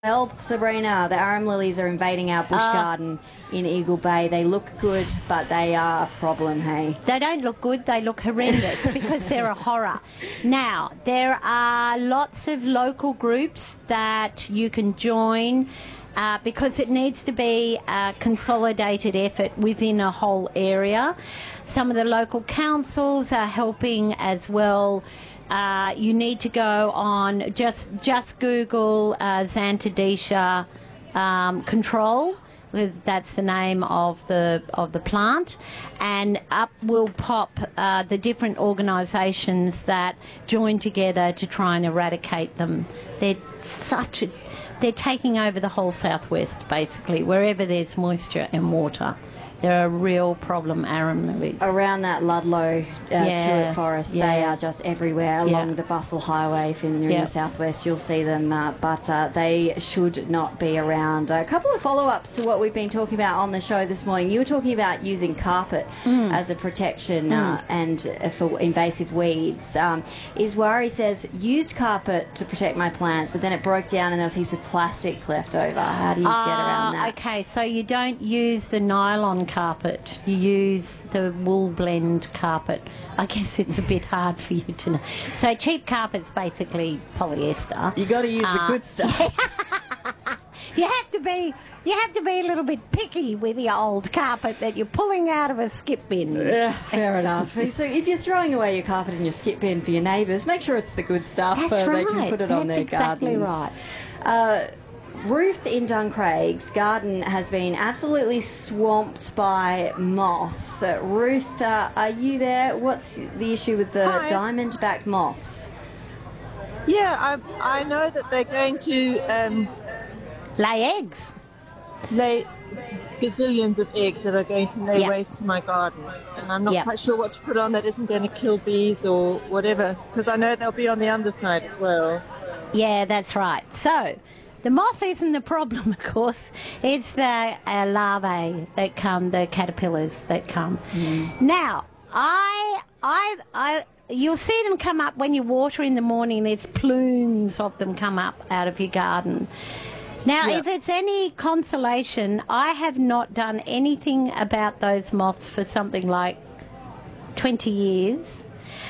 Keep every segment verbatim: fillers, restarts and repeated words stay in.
Help, Sabrina. The arum lilies are invading our bush Uh, garden in Eagle Bay. They look good, but they are a problem, hey? They don't look good, they look horrendous because they're a horror. Now, there are lots of local groups that you can join uh, because it needs to be a consolidated effort within a whole area. Some of the local councils are helping as well. Uh, you need to go on, just just Google uh, Xanthodecia um, control, because that's the name of the of the plant, and up will pop uh, the different organisations that join together to try and eradicate them. They're such a, they're taking over the whole southwest, basically, wherever there's moisture and water. They're a real problem, arum lilies. Around that Ludlow uh, Yeah, Chewett Forest, yeah. they are just everywhere along Yeah. the Bustle Highway. If you're in Yeah. the southwest, you'll see them, uh, but uh, they should not be around. A couple of follow-ups to what we've been talking about on the show this morning. You were talking about using carpet Mm. as a protection uh, and uh, for invasive weeds. Um, Iswari says, used carpet to protect my plants, but then it broke down and there was heaps of plastic left over. How do you get around Ah, that? Okay, so you don't use the nylon carpet, you use the wool blend carpet. I guess it's a bit hard for you to know. So cheap carpet's basically polyester. You got to use the Uh, good stuff. You have to be you have to be a little bit picky with your old carpet that you're pulling out of a skip bin. Yeah, fair enough. So if you're throwing away your carpet in your skip bin for your neighbours, make sure it's the good stuff. That's so right. They can put it on That's their exactly gardens. right. Uh, Ruth in Duncraig's garden has been absolutely swamped by moths. Uh, Ruth, uh, are you there? What's the issue with the Hi. diamond-backed moths? Yeah, I, I know that they're going to um, Lay eggs. lay gazillions of eggs that are going to lay Yeah. waste to my garden. And I'm not Yeah. quite sure what to put on that isn't going to kill bees or whatever, because I know they'll be on the underside as well. Yeah, that's right. So, the moth isn't the problem, of course. It's the uh, larvae that come, the caterpillars that come. Now, I, I, I, you'll see them come up when you water in the morning. There's plumes of them come up out of your garden. Now, Yeah. if it's any consolation, I have not done anything about those moths for something like twenty years.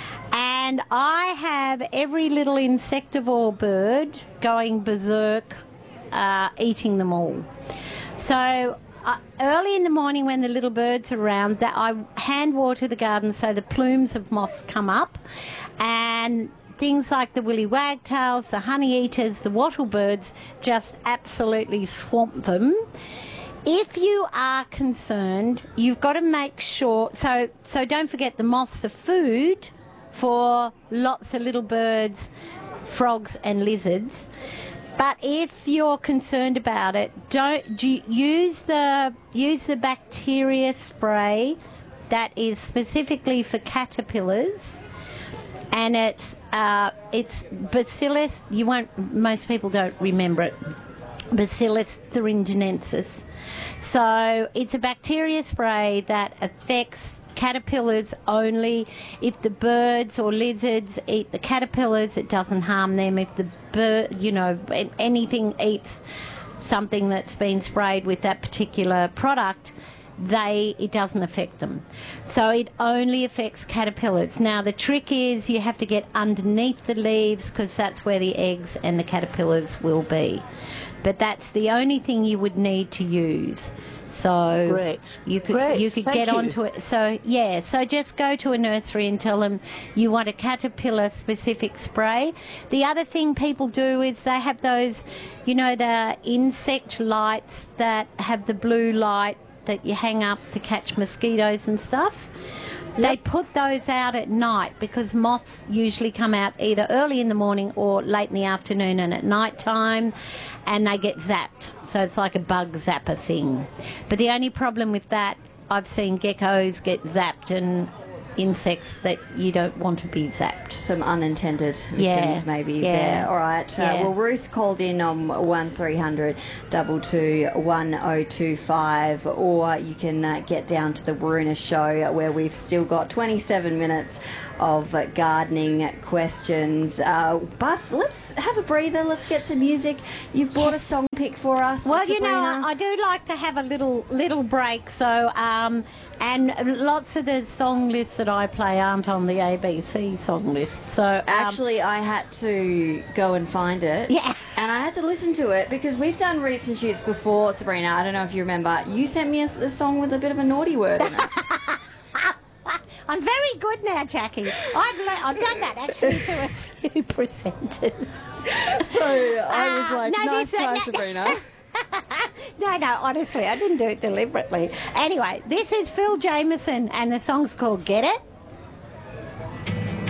And I have every little insectivore bird going berserk, uh, eating them all. So uh, early in the morning when the little birds are around, that I hand water the garden so the plumes of moths come up, and things like the willy wagtails, the honey eaters, the wattle birds just absolutely swamp them. If you are concerned, you've got to make sure, so so don't forget the moths are food for lots of little birds, frogs and lizards. But if you're concerned about it, don't do, use the use the bacteria spray that is specifically for caterpillars, and it's uh, it's Bacillus. You won't. Most people don't remember it. Bacillus thuringiensis. So it's a bacteria spray that affects caterpillars only. If the birds or lizards eat the caterpillars, it doesn't harm them. If the bird, you know, anything eats something that's been sprayed with that particular product, they it doesn't affect them. So it only affects caterpillars. Now the trick is you have to get underneath the leaves because that's where the eggs and the caterpillars will be. But that's the only thing you would need to use. So Great. you could Great. you could Thank get you. onto it. So yeah, so just go to a nursery and tell them you want a caterpillar specific spray. The other thing people do is they have those, you know, the insect lights that have the blue light that you hang up to catch mosquitoes and stuff. They put those out at night because moths usually come out either early in the morning or late in the afternoon and at night time, and they get zapped. So it's like a bug zapper thing. But the only problem with that, I've seen geckos get zapped and insects that you don't want to be zapped. Some unintended victims Yeah, maybe yeah, there. All right. Uh, yeah. well, Ruth called in on one three hundred two two one oh two five, or you can uh, get down to the Waruna Show, where we've still got twenty-seven minutes of uh, gardening questions. Uh, but let's have a breather. Let's get some music. You've brought a song pick for us, Well, you know, Sabrina. I, I do like to have a little little break. So, um, and lots of the song lists that I play aren't on the A B C song list. So, um, Actually, I had to go and find it. Yeah. And I had to listen to it because we've done Reads and Shoots before, Sabrina. I don't know if you remember. You sent me a, a song with a bit of a naughty word in it. I'm very good now, Jackie. I've le- I've done that actually to a few presenters. So I was Uh, like, no, nice this- try, no- Sabrina. No, no, honestly, I didn't do it deliberately. Anyway, this is Phil Jameson, and the song's called Get It.